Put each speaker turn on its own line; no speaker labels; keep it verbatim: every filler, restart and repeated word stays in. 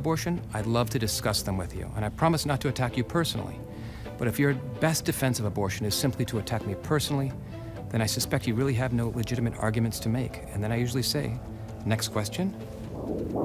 pro-abortion, I'd love to discuss them with you, and I promise not to attack you personally. But if your best defense of abortion is simply to attack me personally, then I suspect you really have no legitimate arguments to make. And then I usually say, next question.